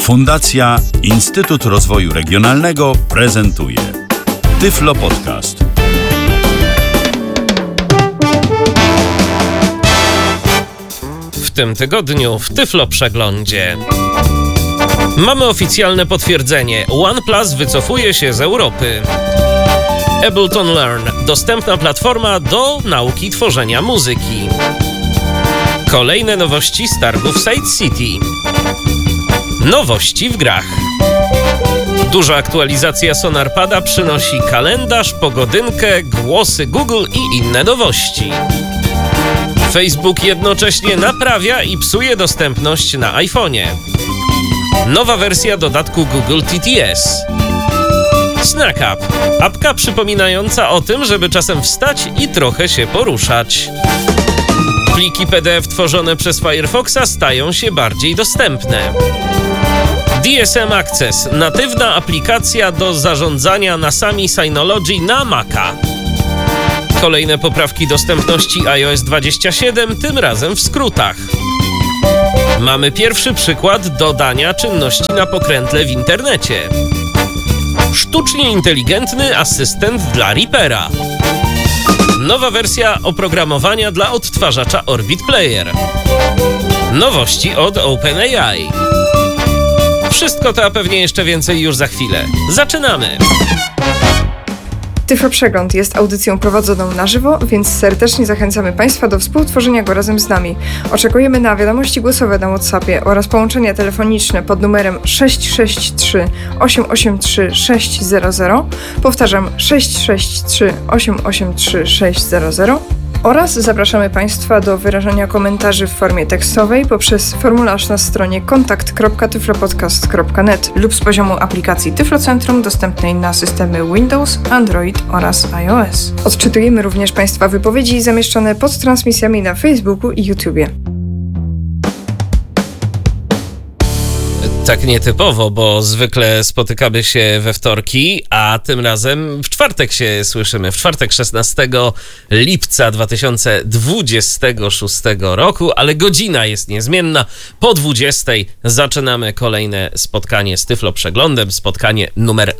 Fundacja Instytut Rozwoju Regionalnego prezentuje Tyflo Podcast. W tym tygodniu w Tyflo Przeglądzie. Mamy oficjalne potwierdzenie. OnePlus wycofuje się z Europy. Ableton Learn. Dostępna platforma do nauki tworzenia muzyki. Kolejne nowości z targów Side City. Nowości w grach. Duża aktualizacja Sonarpada przynosi kalendarz, pogodynkę, głosy Google i inne nowości. Facebook jednocześnie naprawia i psuje dostępność na iPhone'ie. Nowa wersja dodatku Google TTS. SnackUp. Apka przypominająca o tym, żeby czasem wstać i trochę się poruszać. Pliki PDF tworzone przez Firefoxa stają się bardziej dostępne. DSM Access. Natywna aplikacja do zarządzania NASami Synology na Maca. Kolejne poprawki dostępności iOS 27, tym razem w skrótach. Mamy pierwszy przykład dodania czynności na pokrętle w internecie. Sztucznie inteligentny asystent dla Reapera. Nowa wersja oprogramowania dla odtwarzacza Orbit Player. Nowości od OpenAI. Wszystko to, a pewnie jeszcze więcej już za chwilę. Zaczynamy! Tyflo Przegląd jest audycją prowadzoną na żywo, więc serdecznie zachęcamy Państwa do współtworzenia go razem z nami. Oczekujemy na wiadomości głosowe na WhatsAppie oraz połączenia telefoniczne pod numerem 663 883 600. Powtarzam 663 883 600. Oraz zapraszamy Państwa do wyrażania komentarzy w formie tekstowej poprzez formularz na stronie kontakt.tyflopodcast.net lub z poziomu aplikacji Tyflo Centrum dostępnej na systemy Windows, Android oraz iOS. Odczytujemy również Państwa wypowiedzi zamieszczone pod transmisjami na Facebooku i YouTubie. Tak nietypowo, bo zwykle spotykamy się we wtorki, a tym razem w czwartek się słyszymy. W czwartek 16 lipca 2026 roku, ale godzina jest niezmienna. Po 20 zaczynamy kolejne spotkanie z Tyflo Przeglądem, spotkanie numer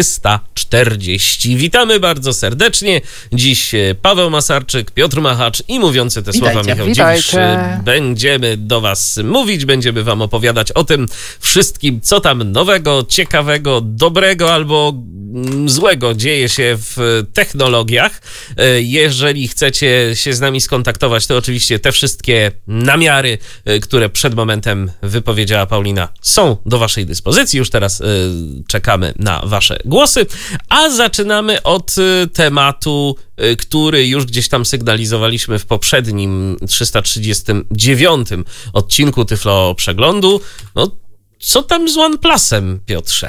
340. Witamy bardzo serdecznie. Dziś Paweł Masarczyk, Piotr Machacz i mówiący te słowa Michał Dziwisz. Będziemy do Was mówić, będziemy Wam opowiadać o tym wszystkim, co tam nowego, ciekawego, dobrego albo złego dzieje się w technologiach. Jeżeli chcecie się z nami skontaktować, to oczywiście te wszystkie namiary, które przed momentem wypowiedziała Paulina, są do Waszej dyspozycji. Już teraz czekamy na Wasze głosy, a zaczynamy od tematu, który już gdzieś tam sygnalizowaliśmy w poprzednim 339 odcinku Tyflo Przeglądu. No, co tam z OnePlusem, Piotrze?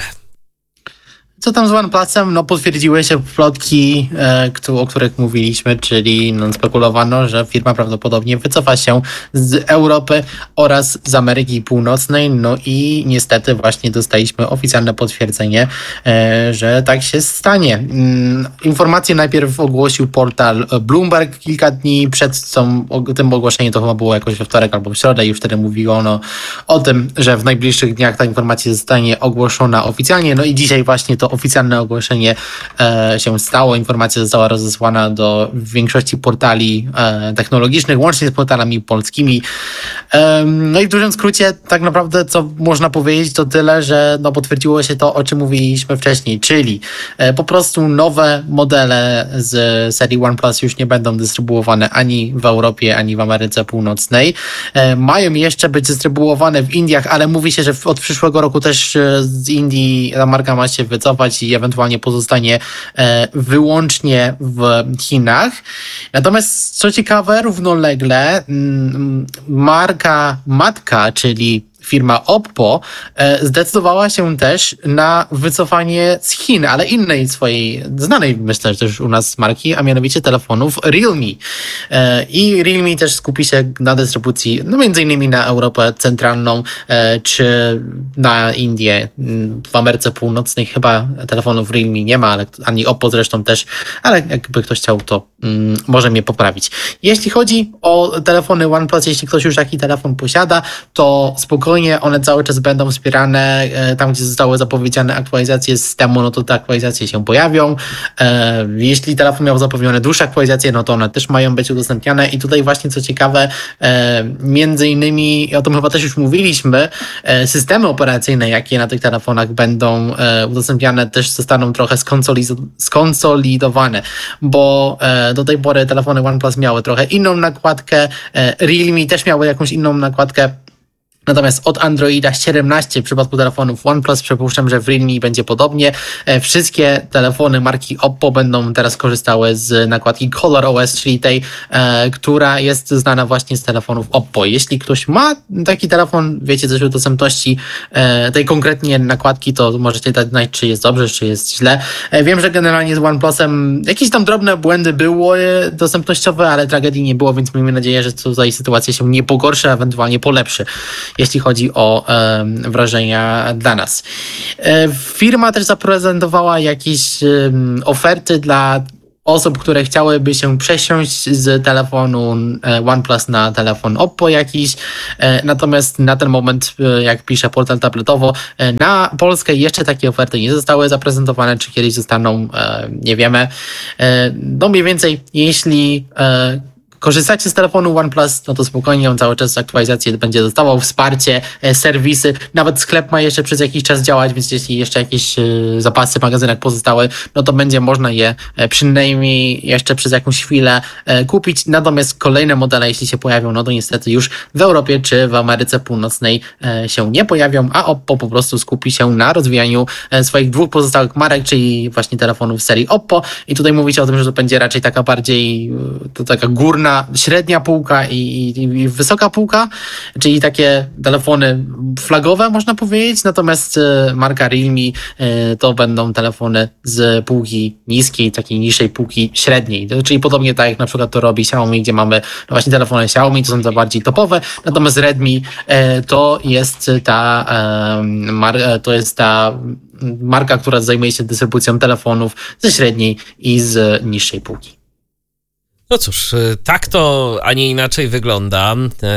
Co tam z OnePlusem? No, potwierdziły się plotki, o których mówiliśmy, czyli spekulowano, że firma prawdopodobnie wycofa się z Europy oraz z Ameryki Północnej. No i niestety właśnie dostaliśmy oficjalne potwierdzenie, że tak się stanie. Informację najpierw ogłosił portal Bloomberg kilka dni przed tym ogłoszeniem, to chyba było jakoś we wtorek albo w środę, już wtedy mówiono o tym, że w najbliższych dniach ta informacja zostanie ogłoszona oficjalnie. No i dzisiaj właśnie to oficjalne ogłoszenie się stało. Informacja została rozesłana do większości portali technologicznych, łącznie z portalami polskimi. No i w dużym skrócie tak naprawdę co można powiedzieć to tyle, że potwierdziło się to, o czym mówiliśmy wcześniej, czyli po prostu nowe modele z serii OnePlus już nie będą dystrybuowane ani w Europie, ani w Ameryce Północnej. Mają jeszcze być dystrybuowane w Indiach, ale mówi się, że od przyszłego roku też z Indii ta marka ma się wycofać i ewentualnie pozostanie wyłącznie w Chinach. Natomiast co ciekawe, równolegle marka matka, czyli firma Oppo zdecydowała się też na wycofanie z Chin, ale innej swojej znanej, myślę, że też u nas marki, a mianowicie telefonów Realme. I Realme też skupi się na dystrybucji, między innymi na Europę Centralną, czy na Indię. W Ameryce Północnej chyba telefonów Realme nie ma, ale ani Oppo zresztą też, ale jakby ktoś chciał, to może mnie poprawić. Jeśli chodzi o telefony OnePlus, jeśli ktoś już taki telefon posiada, to spokojnie spokojnie, one cały czas będą wspierane. Tam, gdzie zostały zapowiedziane aktualizacje systemu, no to te aktualizacje się pojawią. Jeśli telefon miał zapewnione dłuższe aktualizacje, no to one też mają być udostępniane. I tutaj właśnie co ciekawe, między innymi, o tym chyba też już mówiliśmy, systemy operacyjne, jakie na tych telefonach będą udostępniane, też zostaną trochę skonsolidowane, bo do tej pory telefony OnePlus miały trochę inną nakładkę, Realme też miały jakąś inną nakładkę. Natomiast od Androida 17 w przypadku telefonów OnePlus przypuszczam, że w Realme będzie podobnie. Wszystkie telefony marki Oppo będą teraz korzystały z nakładki ColorOS, czyli tej, która jest znana właśnie z telefonów Oppo. Jeśli ktoś ma taki telefon, wiecie coś o dostępności tej konkretnie nakładki, to możecie dać znać, czy jest dobrze, czy jest źle. Wiem, że generalnie z OnePlusem jakieś tam drobne błędy były dostępnościowe, ale tragedii nie było, więc miejmy nadzieję, że tutaj sytuacja się nie pogorszy, a ewentualnie polepszy, jeśli chodzi o wrażenia dla nas. Firma też zaprezentowała jakieś oferty dla osób, które chciałyby się przesiąść z telefonu OnePlus na telefon Oppo jakiś. Natomiast na ten moment, jak pisze portal tabletowo, na Polskę jeszcze takie oferty nie zostały zaprezentowane. Czy kiedyś zostaną, nie wiemy. No mniej więcej, jeśli korzystacie z telefonu OnePlus, no to spokojnie, on cały czas aktualizacje będzie dostawał, wsparcie, serwisy, nawet sklep ma jeszcze przez jakiś czas działać, więc jeśli jeszcze jakieś zapasy w magazynach pozostały, no to będzie można je przynajmniej jeszcze przez jakąś chwilę kupić. Natomiast kolejne modele, jeśli się pojawią, no to niestety już w Europie czy w Ameryce Północnej się nie pojawią, a Oppo po prostu skupi się na rozwijaniu swoich dwóch pozostałych marek, czyli właśnie telefonów serii Oppo. I tutaj mówicie o tym, że to będzie raczej taka bardziej, to taka górna, średnia półka i wysoka półka, czyli takie telefony flagowe, można powiedzieć, natomiast marka Realme to będą telefony z półki niskiej, takiej niższej półki średniej, czyli podobnie tak jak na przykład to robi Xiaomi, gdzie mamy no właśnie telefony Xiaomi, to są te bardziej topowe, natomiast Redmi to jest ta marka, która zajmuje się dystrybucją telefonów ze średniej i z niższej półki. No cóż, tak to, a nie inaczej wygląda.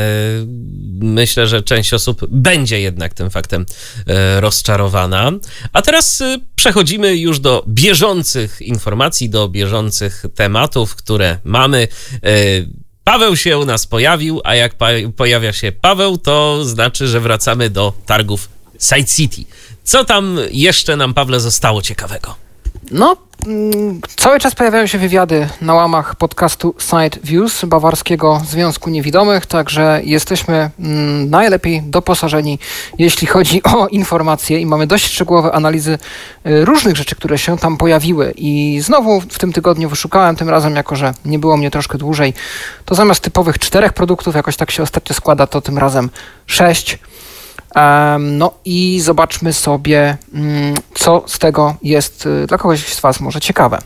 Myślę, że część osób będzie jednak tym faktem rozczarowana. A teraz przechodzimy już do bieżących informacji, do bieżących tematów, które mamy. Paweł się u nas pojawił, a jak pojawia się Paweł, to znaczy, że wracamy do targów Side City. Co tam jeszcze nam, Pawle, zostało ciekawego? No, cały czas pojawiają się wywiady na łamach podcastu Side Views Bawarskiego Związku Niewidomych, także jesteśmy najlepiej doposażeni, jeśli chodzi o informacje i mamy dość szczegółowe analizy różnych rzeczy, które się tam pojawiły. I znowu w tym tygodniu wyszukałem, tym razem, jako że nie było mnie troszkę dłużej, to zamiast typowych 4 produktów, jakoś tak się ostatnio składa, to tym razem 6. No i zobaczmy sobie, co z tego jest dla kogoś z Was może ciekawe.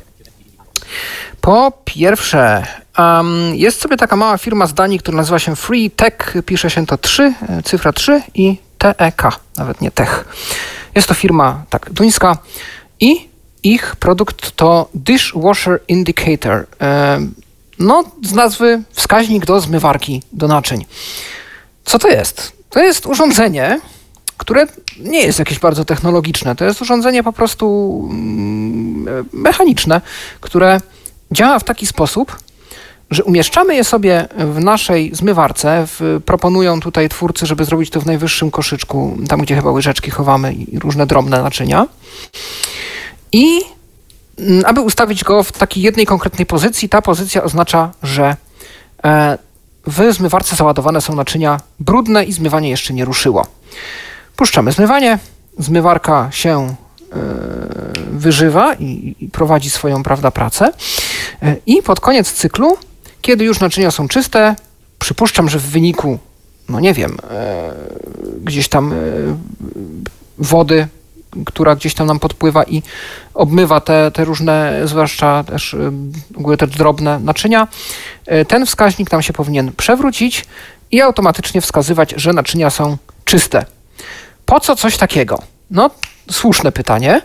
Po pierwsze, jest sobie taka mała firma z Danii, która nazywa się Free Tech, pisze się to 3, cyfra 3 i TEK, nawet nie Tech. Jest to firma tak duńska i ich produkt to Dishwasher Indicator. No, z nazwy wskaźnik do zmywarki do naczyń. Co to jest? To jest urządzenie, które nie jest jakieś bardzo technologiczne. To jest urządzenie po prostu mechaniczne, które działa w taki sposób, że umieszczamy je sobie w naszej zmywarce. Proponują tutaj twórcy, żeby zrobić to w najwyższym koszyczku, tam gdzie chyba łyżeczki chowamy i różne drobne naczynia. I aby ustawić go w takiej jednej konkretnej pozycji, ta pozycja oznacza, że w zmywarce załadowane są naczynia brudne i zmywanie jeszcze nie ruszyło. Puszczamy zmywanie, zmywarka się wyżywa i prowadzi swoją, prawda, pracę. I pod koniec cyklu, kiedy już naczynia są czyste, przypuszczam, że w wyniku, no nie wiem, gdzieś tam wody, która gdzieś tam nam podpływa i obmywa te różne, zwłaszcza też ogólnie te drobne naczynia, ten wskaźnik tam się powinien przewrócić i automatycznie wskazywać, że naczynia są czyste. Po co coś takiego? No, słuszne pytanie.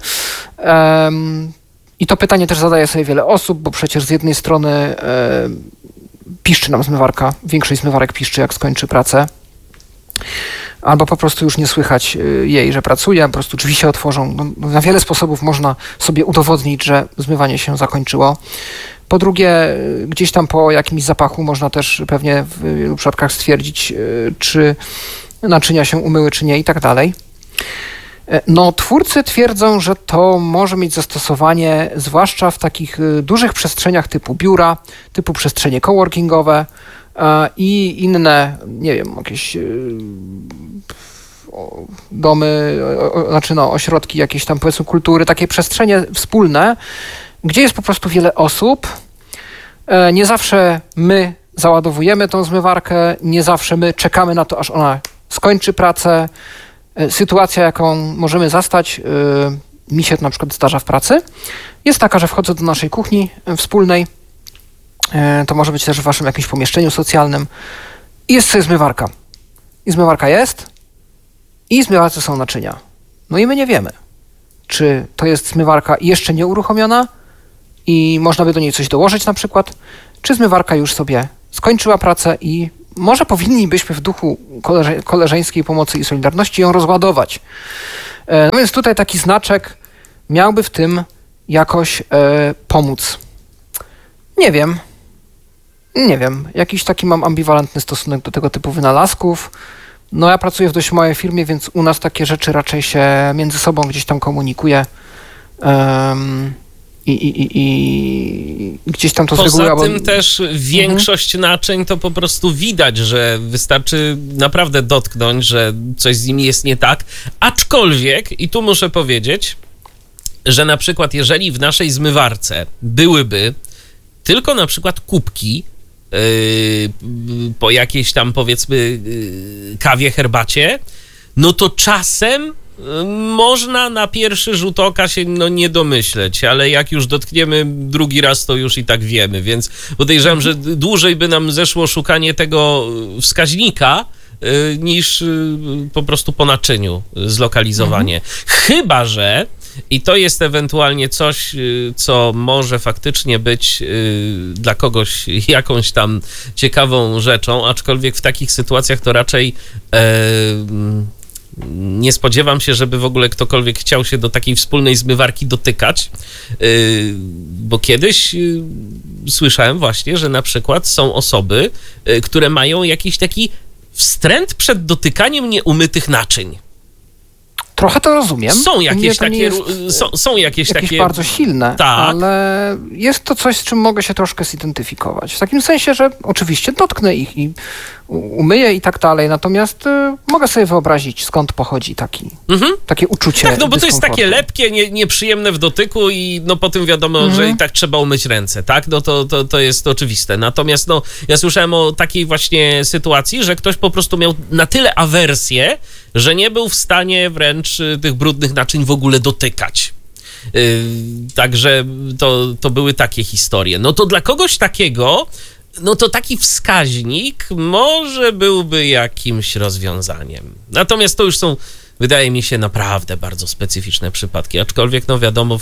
I to pytanie też zadaje sobie wiele osób, bo przecież z jednej strony piszczy nam zmywarka, większość zmywarek piszczy, jak skończy pracę. albo po prostu już nie słychać jej, że pracuje, po prostu drzwi się otworzą. No, na wiele sposobów można sobie udowodnić, że zmywanie się zakończyło. Po drugie, gdzieś tam po jakimś zapachu można też pewnie w wielu przypadkach stwierdzić, czy naczynia się umyły, czy nie i tak dalej. No, twórcy twierdzą, że to może mieć zastosowanie zwłaszcza w takich dużych przestrzeniach typu biura, typu przestrzenie coworkingowe i inne, nie wiem, jakieś domy, ośrodki jakieś tam, powiedzmy, kultury, takie przestrzenie wspólne, gdzie jest po prostu wiele osób. Nie zawsze my załadowujemy tą zmywarkę, nie zawsze my czekamy na to, aż ona skończy pracę. Sytuacja, jaką możemy zastać, mi się na przykład zdarza w pracy, jest taka, że wchodzę do naszej kuchni wspólnej, to może być też w waszym jakimś pomieszczeniu socjalnym i jest sobie zmywarka. I zmywarka jest i w zmywarce są naczynia. No i my nie wiemy, czy to jest zmywarka jeszcze nieuruchomiona i można by do niej coś dołożyć na przykład, czy zmywarka już sobie skończyła pracę i może powinnibyśmy w duchu koleżeńskiej pomocy i solidarności ją rozładować. No więc tutaj taki znaczek miałby w tym jakoś pomóc. Nie wiem. Jakiś taki mam ambiwalentny stosunek do tego typu wynalazków. No ja pracuję w dość małej firmie, więc u nas takie rzeczy raczej się między sobą gdzieś tam komunikuje. I gdzieś tam to z reguły... Poza tym też większość naczyń to po prostu widać, że wystarczy naprawdę dotknąć, że coś z nimi jest nie tak. Aczkolwiek, i tu muszę powiedzieć, że na przykład jeżeli w naszej zmywarce byłyby tylko na przykład kubki po jakiejś tam, powiedzmy, kawie, herbacie, no to czasem można na pierwszy rzut oka się nie domyśleć, ale jak już dotkniemy drugi raz, to już i tak wiemy, więc podejrzewam, że dłużej by nam zeszło szukanie tego wskaźnika, niż po prostu po naczyniu zlokalizowanie. Chyba że, i to jest ewentualnie coś, co może faktycznie być dla kogoś jakąś tam ciekawą rzeczą, aczkolwiek w takich sytuacjach to raczej nie spodziewam się, żeby w ogóle ktokolwiek chciał się do takiej wspólnej zmywarki dotykać, bo kiedyś słyszałem właśnie, że na przykład są osoby, które mają jakiś taki wstręt przed dotykaniem nieumytych naczyń. Trochę to rozumiem. Są jakieś takie... Są jakieś takie... bardzo silne, tak, ale jest to coś, z czym mogę się troszkę zidentyfikować. W takim sensie, że oczywiście dotknę ich i umyję i tak dalej, natomiast mogę sobie wyobrazić, skąd pochodzi takie uczucie. Tak, no bo to jest takie lepkie, nieprzyjemne w dotyku i no po tym wiadomo, że i tak trzeba umyć ręce, tak? No to jest oczywiste. Natomiast no, ja słyszałem o takiej właśnie sytuacji, że ktoś po prostu miał na tyle awersję, że nie był w stanie wręcz tych brudnych naczyń w ogóle dotykać. Także to były takie historie. No to dla kogoś takiego, no to taki wskaźnik może byłby jakimś rozwiązaniem. Natomiast to już są, wydaje mi się, naprawdę bardzo specyficzne przypadki, aczkolwiek no wiadomo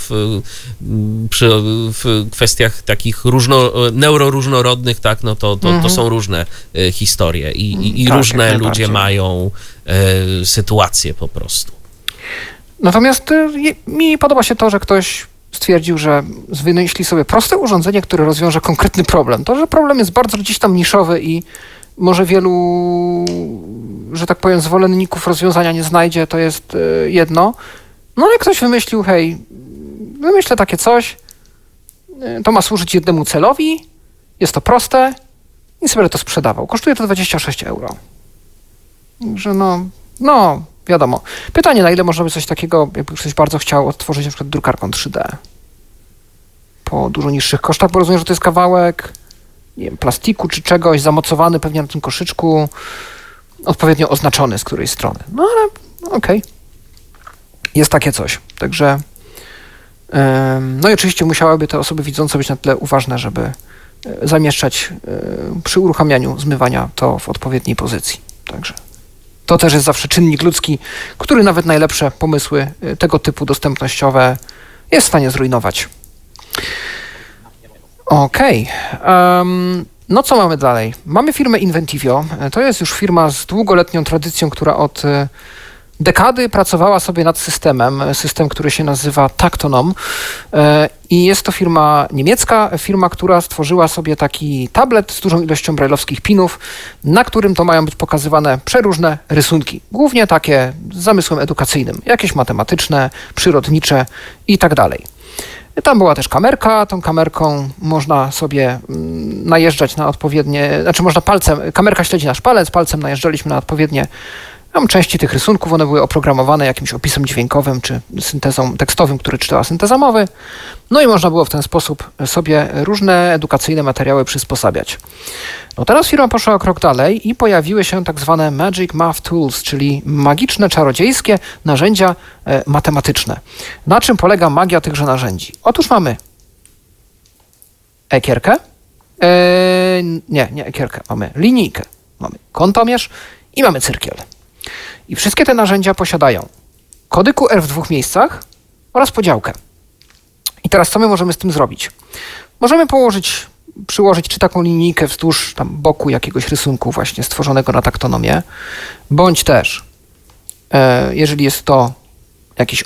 w kwestiach takich neuroróżnorodnych, tak, no to są różne historie i tak, różne ludzie mają sytuacje po prostu. Natomiast mi podoba się to, że ktoś stwierdził, że wymyśli sobie proste urządzenie, które rozwiąże konkretny problem. To, że problem jest bardzo gdzieś tam niszowy i może wielu, że tak powiem, zwolenników rozwiązania nie znajdzie, to jest jedno. No ale ktoś wymyślił, wymyślę takie coś, to ma służyć jednemu celowi, jest to proste i sobie to sprzedawał. Kosztuje to 26 €. Że no, wiadomo. Pytanie, na ile można by coś takiego, jakby ktoś bardzo chciał odtworzyć na przykład drukarką 3D po dużo niższych kosztach, bo rozumiem, że to jest kawałek, nie wiem, plastiku czy czegoś, zamocowany pewnie na tym koszyczku, odpowiednio oznaczony z której strony. No ale okej. Jest takie coś. Także no i oczywiście musiałyby te osoby widzące być na tyle uważne, żeby zamieszczać przy uruchamianiu zmywania to w odpowiedniej pozycji. Także to też jest zawsze czynnik ludzki, który nawet najlepsze pomysły tego typu dostępnościowe jest w stanie zrujnować. Okej. No co mamy dalej? Mamy firmę Inventivio. To jest już firma z długoletnią tradycją, która od dekady pracowała sobie nad system, który się nazywa Taktonom. I jest to firma niemiecka, która stworzyła sobie taki tablet z dużą ilością brajlowskich pinów, na którym to mają być pokazywane przeróżne rysunki. Głównie takie z zamysłem edukacyjnym, jakieś matematyczne, przyrodnicze i tak dalej. Tam była też kamerka, tą kamerką można sobie najeżdżać na odpowiednie, można kamerka śledzi nasz palcem najeżdżaliśmy na odpowiednie części tych rysunków, one były oprogramowane jakimś opisem dźwiękowym czy syntezą tekstowym, który czytała synteza mowy. No i można było w ten sposób sobie różne edukacyjne materiały przysposabiać. No teraz firma poszła o krok dalej i pojawiły się tak zwane Magic Math Tools, czyli magiczne, czarodziejskie narzędzia matematyczne. Na czym polega magia tychże narzędzi? Otóż mamy ekierkę, nie ekierkę, mamy linijkę, mamy kątomierz i mamy cyrkiel. I wszystkie te narzędzia posiadają kody QR w 2 miejscach oraz podziałkę. I teraz co my możemy z tym zrobić? Możemy przyłożyć czy taką linijkę wzdłuż tam boku jakiegoś rysunku właśnie stworzonego na taktonomie, bądź też, jeżeli jest to jakiś